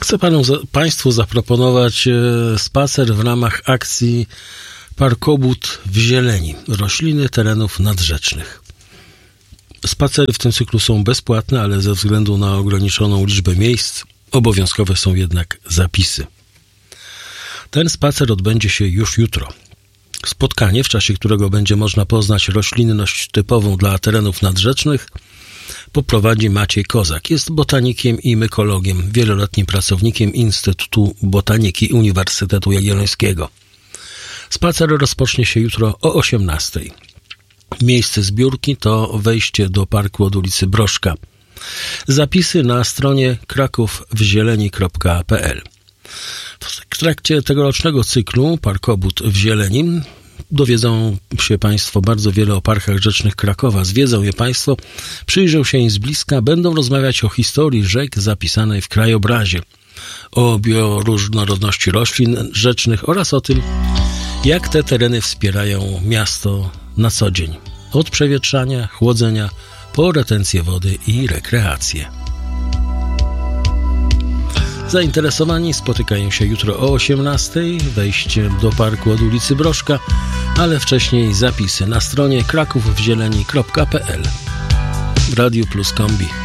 Chcę Państwu zaproponować spacer w ramach akcji Parkobud w zieleni, rośliny terenów nadrzecznych. Spacery w tym cyklu są bezpłatne, ale ze względu na ograniczoną liczbę miejsc obowiązkowe są jednak zapisy. Ten spacer odbędzie się już jutro. Spotkanie, w czasie którego będzie można poznać roślinność typową dla terenów nadrzecznych, poprowadzi Maciej Kozak. Jest botanikiem i mykologiem, wieloletnim pracownikiem Instytutu Botaniki Uniwersytetu Jagiellońskiego. Spacer rozpocznie się jutro o 18:00. Miejsce zbiórki to wejście do parku od ulicy Broszka. Zapisy na stronie krakowwzieleni.pl. W trakcie tegorocznego cyklu Parkobud w zieleni dowiedzą się Państwo bardzo wiele o parkach rzecznych Krakowa. Zwiedzą je Państwo, przyjrzą się im z bliska, będą rozmawiać o historii rzek zapisanej w krajobrazie, o bioróżnorodności roślin rzecznych oraz o tym, jak te tereny wspierają miasto na co dzień. Od przewietrzania, chłodzenia, po retencję wody i rekreację. Zainteresowani spotykają się jutro o 18:00, wejście do parku od ulicy Broszka, ale wcześniej zapisy na stronie krakowwzieleni.pl. Radio Plus Kombi.